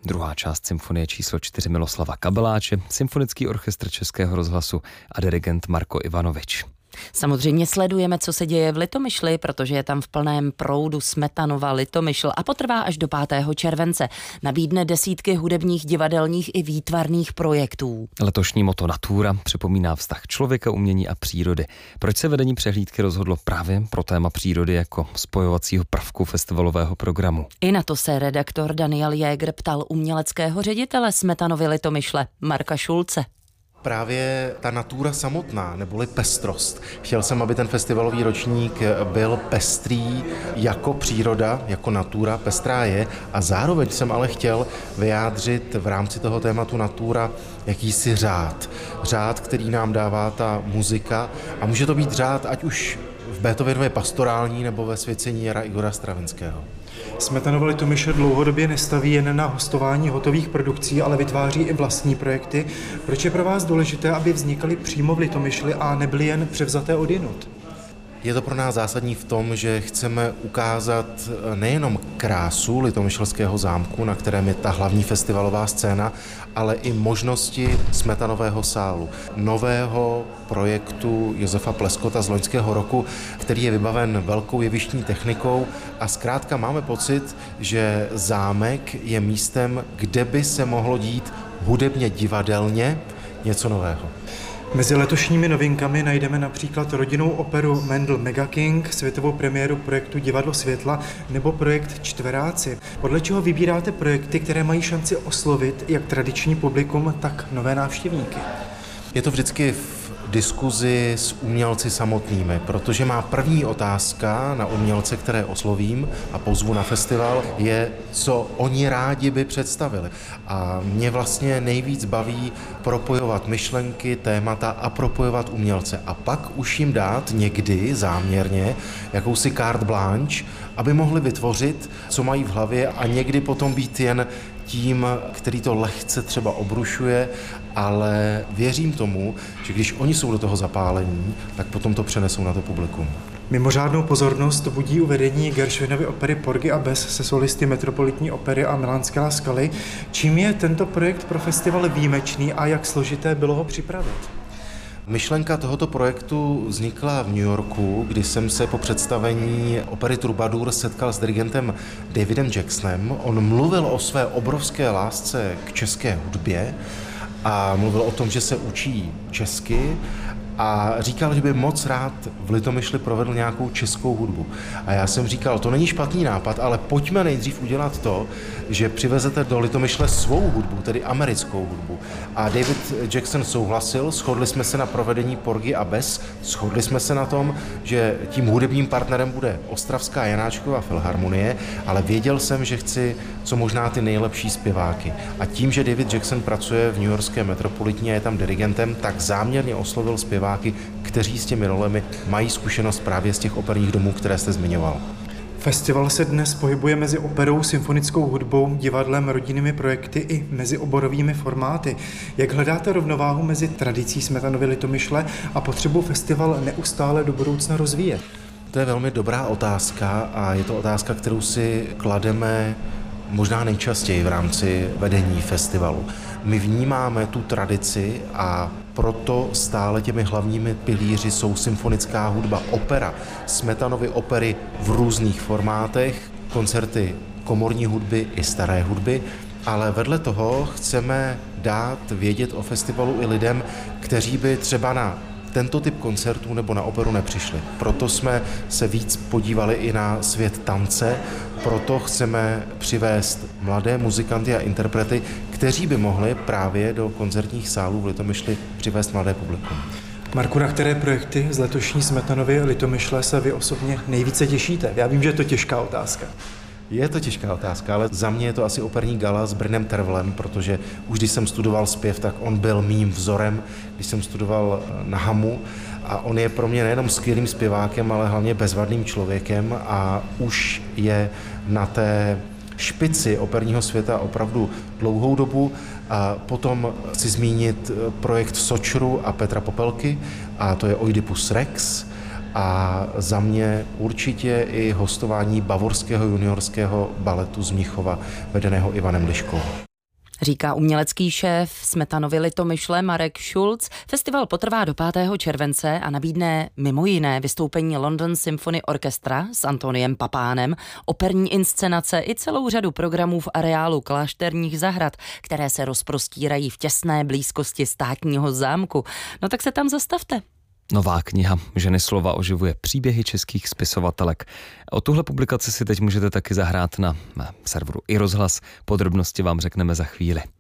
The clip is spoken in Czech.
Druhá část symfonie číslo 4 Miloslava Kabeláče, Symfonický orchestr Českého rozhlasu a dirigent Marko Ivanovič. Samozřejmě sledujeme, co se děje v Litomyšli, protože je tam v plném proudu Smetanova Litomyšl a potrvá až do 5. července. Nabídne desítky hudebních, divadelních i výtvarných projektů. Letošní motto Natura připomíná vztah člověka, umění a přírody. Proč se vedení přehlídky rozhodlo právě pro téma přírody jako spojovacího prvku festivalového programu? I na to se redaktor Daniel Jäger ptal uměleckého ředitele Smetanovy Litomyšle Marka Šulce. Právě ta natura samotná, neboli pestrost. Chtěl jsem, aby ten festivalový ročník byl pestrý jako příroda, jako natura, pestrá je. A zároveň jsem ale chtěl vyjádřit v rámci toho tématu natura jakýsi řád. Řád, který nám dává ta muzika. A může to být řád, ať už v Beethovenově pastorální nebo ve svěcení jara Igora Stravinského. Smetanova Litomyšl dlouhodobě nestaví jen na hostování hotových produkcí, ale vytváří i vlastní projekty. Proč je pro vás důležité, aby vznikaly přímo v Litomyšli a nebyly jen převzaté odjinud? Je to pro nás zásadní v tom, že chceme ukázat nejenom krásu Litomyšlského zámku, na kterém je ta hlavní festivalová scéna, ale i možnosti Smetanového sálu, nového projektu Josefa Pleskota z loňského roku, který je vybaven velkou jevištní technikou a zkrátka máme pocit, že zámek je místem, kde by se mohlo dít hudebně divadelně něco nového. Mezi letošními novinkami najdeme například rodinnou operu Mendel Mega King, světovou premiéru projektu Divadlo světla nebo projekt Čtveráci. Podle čeho vybíráte projekty, které mají šanci oslovit jak tradiční publikum, tak nové návštěvníky? Je to vždycky v diskuzi s umělci samotnými, protože má první otázka na umělce, které oslovím a pozvu na festival, je, co oni rádi by představili. A mě vlastně nejvíc baví propojovat myšlenky, témata a propojovat umělce. A pak už jim dát někdy záměrně jakousi carte blanche, aby mohli vytvořit, co mají v hlavě a někdy potom být jen tím, který to lehce třeba obrušuje, ale věřím tomu, že když oni jsou do toho zapálení, tak potom to přenesou na to publikum. Mimořádnou pozornost budí uvedení Gershwinovy opery Porgy a Bess se solisty Metropolitní opery a Milánské La Scala. Čím je tento projekt pro festival výjimečný a jak složité bylo ho připravit? Myšlenka tohoto projektu vznikla v New Yorku, kdy jsem se po představení opery Troubadour setkal s dirigentem Davidem Jacksonem. On mluvil o své obrovské lásce k české hudbě a mluvil o tom, že se učí česky a říkal, že by moc rád v Litomyšli provedl nějakou českou hudbu. A já jsem říkal, to není špatný nápad, ale pojďme nejdřív udělat to, že přivezete do Litomyšle svou hudbu, tedy americkou hudbu. A David Jackson souhlasil, shodli jsme se na provedení Porgy a Bess, shodli jsme se na tom, že tím hudebním partnerem bude Ostravská Janáčkova filharmonie, ale věděl jsem, že chci co možná ty nejlepší zpěváky. A tím, že David Jackson pracuje v newyorské Metropolitní a je tam dirigentem, tak záměrně oslovil zpěváky, kteří s těmi rolemi mají zkušenost právě z těch operních domů, které jste zmiňoval. Festival se dnes pohybuje mezi operou, symfonickou hudbou, divadlem, rodinnými projekty i mezi oborovými formáty. Jak hledáte rovnováhu mezi tradicí Smetanovy Litomyšle a potřebou festival neustále do budoucna rozvíjet? To je velmi dobrá otázka a je to otázka, kterou si klademe možná nejčastěji v rámci vedení festivalu. My vnímáme tu tradici a proto stále těmi hlavními pilíři jsou symfonická hudba, opera, Smetanovy opery v různých formátech, koncerty komorní hudby i staré hudby, ale vedle toho chceme dát vědět o festivalu i lidem, kteří by třeba na tento typ koncertů nebo na operu nepřišli. Proto jsme se víc podívali i na svět tance, proto chceme přivést mladé muzikanty a interprety, kteří by mohli právě do koncertních sálů v Litomyšli přivést mladé publikum. Marku, na které projekty z letošní Smetanovy Litomyšle se vy osobně nejvíce těšíte? Já vím, že je to těžká otázka. Je to těžká otázka, ale za mě je to asi operní gala s Brnem Tervalem, protože už když jsem studoval zpěv, tak on byl mým vzorem, když jsem studoval na Hamu a on je pro mě nejenom skvělým zpěvákem, ale hlavně bezvadným člověkem a už je na té špici operního světa opravdu dlouhou dobu. A potom chci zmínit projekt Sočru a Petra Popelky a to je Oidipus Rex. A za mě určitě i hostování bavorského juniorského baletu z Mnichova, vedeného Ivanem Liškou. Říká umělecký šéf Smetanovy Litomyšle Marek Schulz. Festival potrvá do 5. července a nabídne mimo jiné vystoupení London Symphony Orchestra s Antoniem Papánem, operní inscenace i celou řadu programů v areálu Klášterních zahrad, které se rozprostírají v těsné blízkosti státního zámku. No tak se tam zastavte. Nová kniha Ženy slova oživuje příběhy českých spisovatelek. O tuhle publikaci si teď můžete taky zahrát na serveru iRozhlas. Podrobnosti vám řekneme za chvíli.